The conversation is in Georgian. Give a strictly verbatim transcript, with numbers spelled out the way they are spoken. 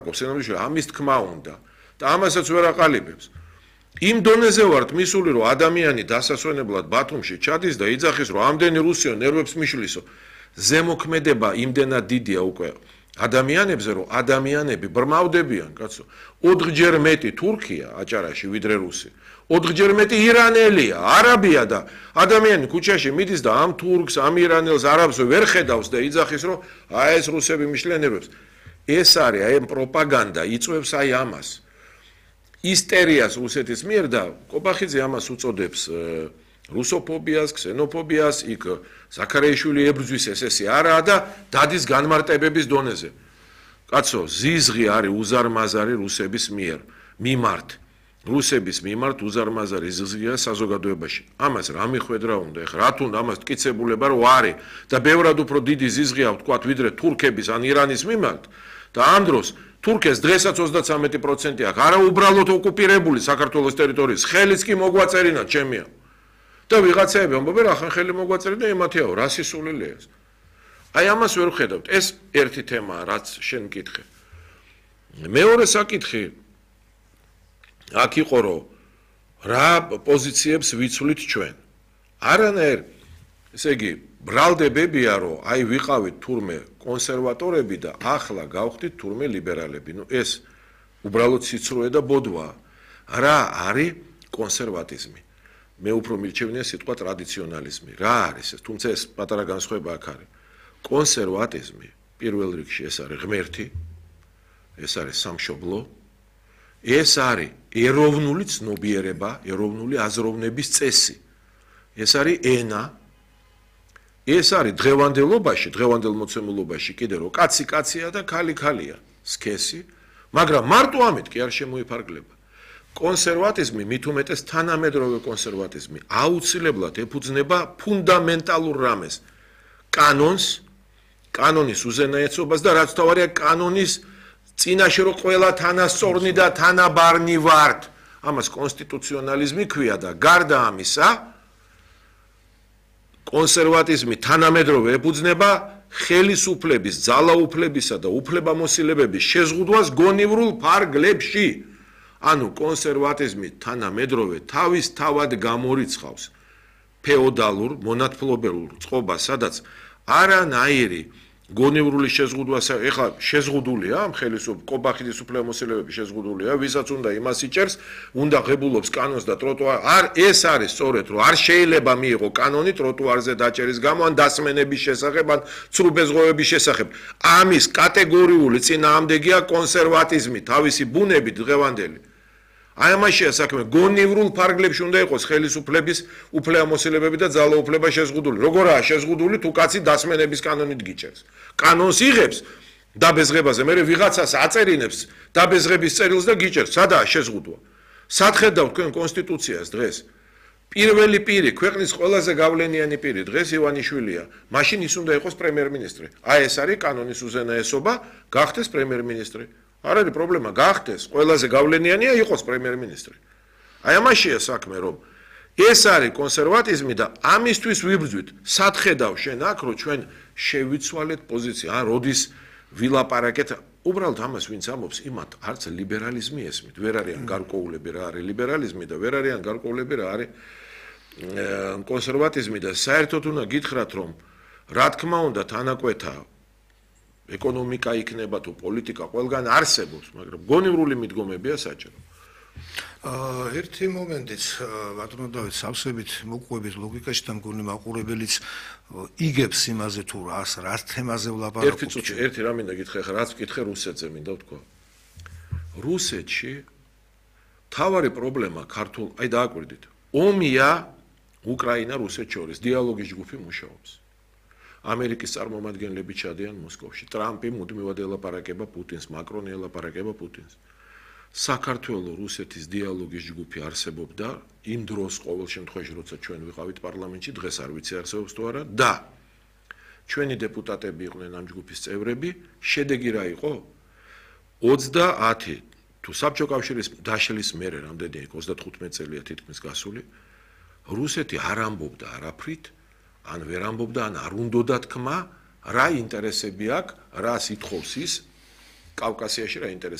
ამის თქმა უნდა და ამასაც ვერ აყალიბებს. იმ დონეზე ვართ მისული, რომ ადამიანი დასასვენებლად ბათუმში ჩადის და იძახის, რომ ამდენი რუსიო ნერვებს მიშლისო. ზემოქმედება იმდენად დიდია უკვე ადამიანებზე, რომ ადამიანები ბრმავდებიან, კაცო. ოთხჯერ მეტი თურქია აჭარაში ვიდრე რუსი. ოთხჯერ მეტი ირანელია, არაბია და ადამიანი ქუჩაში მიდის და ამ თურქს, ამ ირანელს, არაბს ვერ ხედავს და იძახის, რომ აი ეს რუსები მიშლიან ნერვებს. ეს არის აი პროპაგანდა იწვევს აი ამას. ისტერიას რუსეთის მიერ და კობახიძე ამას უწოდებს რუსოფობიას, ქსენოფობიას, იქ ზაქარიაშვილი ებრძვის ეს ესე არაა და დადის განმარტებების დონეზე. კაცო, ზიზღი არის უზარმაზარი რუსების მიერ, მიმართ. რუსების მიმართ უზარმაზარი ზიზღია საზოგადოებაში. ამას რა მიხვედრა უნდა, ეხლა რა თუნდა ამას ტკიცებულება რო არის და ბევრად უფრო დიდი ზიზღია ვთქვათ, ვიდრე თურქების ან ირანის მიმართ და ამ დროს თურქეთს დღესაც ოცდათვრამეტი პროცენტი აქვს, არა უბრალოდ ოკუპირებული საქართველოს ტერიტორიის, ხელიც კი მოგვაწერინათ ჩემია. და ვიღაცები ამბობენ, ახან ხელი მოგვაწერინა ემათიაო, რა სისულელია ეს. აი ამას ვერ ვხედავთ. ეს ერთი თემაა, რაც შენ მკითხე. მეორე საკითხი აქ იყო, რომ რა პოზიციებს ვიცვლით ჩვენ. არანაირ, ესე იგი, ბრალდებებია, რომ აი ვიყავით თურმე კონსერვატორები და ახლა გავხდით თურმე ლიბერალები. ნუ ეს უბრალოდ სიცრუე და ბოდვაა. რა არის კონსერვატიზმი? მე უფრო მირჩევნია სიტყვა ტრადიციონალიზმი. რა არის ეს? თუმცა ეს პატარა განსხვავება აქ არის. კონსერვატიზმი პირველ რიგში ეს არის ღმერთი, ეს არის სამშობლო, ეს არის ეროვნული ცნობიერება, ეროვნული აზროვნების წესი. ეს არის ენა. ეს არის დღევანდელობაში, დღევანდელ მოცემულობაში კიდე რომ კაცი კაცია და ქალი ქალია, სქესი, მაგრამ მარტო ამით კი არ შემოიფარგლება. კონსერვატიზმი, მით უმეტეს თანამედროვე კონსერვატიზმი, აუცილებლად ეფუძნება ფუნდამენტალურ რამეს, კანონს, კანონის უზენაესობას და რაც თავარია კანონის წინაშე რო ყველა თანასწორნი და თანაბარნი ვართ. ამას კონსტიტუციონალიზმი ქვია და გარდა ამისა კონსერვატიზმი თანამედროვე ეფუძნება ხელისუფლების, ძალაუფლებისა და უფლებამოსილებების შეზღუდვას გონივრულ ფარგლებში. ანუ კონსერვატიზმი თანამედროვე თავის თავად გამორიცხავს ფეოდალურ მონათმფლობელურ წყობას, სადაც არანაირი გონივრული შეზღუდვასა, ეხლა შეზღუდულია ამ ხელისუფლების კობახიძის უფლებამოსილებები შეზღუდულია, ვისაც უნდა იმას იჭერს, უნდა ღებულობს კანონს და ტროტუარ. არ ეს არის სწორედ, რომ არ შეიძლება მიიღო კანონი ტროტუარზე დაჭერის გამო ან დასმენების შესახებ, ან ცრუბეზღოვების შესახებ. ამის კატეგორიული წინააღმდეგია კონსერვატიზმი, თავისი ბუნებით დღევანდელი. აი ამაშია საქმე, გონივრულ ფარგლებში უნდა იყოს ხელისუფლების უფლებამოსილებები და ძალაუფლება შეზღუდული. როგორაა შეზღუდული, თუ კაცი დასმენების კანონით გიჭერს. კანონს იღებს დაბეზღებაზე, მერე ვიღაცას აწერინებს დაბეზღების წერილს და გიჭერს. სადაა შეზღუდვა? სად ხედავთ თქვენ კონსტიტუციას დღეს? პირველი პირი, ქვეყნის ყველაზე გავლენიანი პირი დღეს ივანიშვილია. მაშინ ის უნდა იყოს პრემიერ-მინისტრი. აი ეს არის კანონის უზენაესობა, გახდეს პრემიერ-მინისტრი. არ არის პრობლემა, გახდეს, ყველაზე გავლენიანია იყოს პრემიერ-მინისტრი. აი ამაშია საქმე, რომ ეს არის კონსერვატიზმი და ამისთვის ვიბრძვით. სად ხედავ შენ აქ, რომ ჩვენ შევიცვალეთ პოზიცია, ან როდის ვილაპარაკეთ, უბრალოდ ამას ვინც ამბობს, იმათ არც ლიბერალიზმი ესმით, ვერ არიან გარკვეულები რა არის ლიბერალიზმი და ვერ არიან გარკვეულები რა არის კონსერვატიზმი და საერთოდ უნდა გითხრათ, რომ რა თქმა უნდა თანაკვეთა ეკონომიკა იქნება თუ პოლიტიკა ყველგან არსებობს, მაგრამ გონივრული მიდგომებია საჭირო. ერთი მომენტიც, ბატონო დავით, სავსებით მოყვებით ლოგიკაში და მგონი მაყურებელიც იგებს იმაზე თუ რას, რას თემაზე ვლაპარაკობთ. ერთი წუთი, ერთი რა მინდა გითხრა, ხა რაც გითხე რუსეთზე მინდა ვთქვა. რუსეთში თავარი პრობლემა ქართულ, აი დააკვირდით. ომია უკრაინა რუსეთს შორის დიალოგის ჯგუფი მუშაობს. ამერიკის წარმომადგენლები ჩადიან მოსკოვში. ტრამპი მუდმივად ელაპარაკება პუტინს, მაკრონი ელაპარაკება პუტინს. საქართველოს რუსეთის დიალოგის ჯგუფი არსებობდა იმ დროს ყოველ შემთხვევაში, როცა ჩვენ ვიყავით პარლამენტში, დღეს არ ვიცი არსებობს თუ არა და ჩვენი დეპუტატები იყვნენ ამ ჯგუფის წევრები, შედეგი რა იყო? ოცდაათი თუ საბჭოთა კავშირის დაშლის მერე რამდენი იყო ოცდათხუთმეტი წელია თითქმის გასული, რუსეთი არ ამბობდა არაფრით, ან ვერ ამბობდა, ან არ უნდოდა თქმა, რა ინტერესები აქვს, რას ითხოვს ის კავკასიაში რა ინტერესი